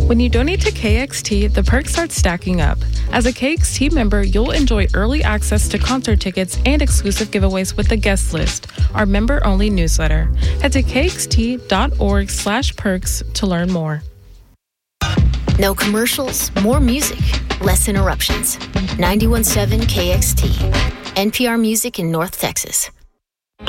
When you donate to KXT, the perks start stacking up. As a KXT member, you'll enjoy early access to concert tickets and exclusive giveaways with the guest list, our member-only newsletter. Head to kxt.org/perks to learn more. No commercials, more music, less interruptions. 91.7 KXT, NPR Music in North Texas.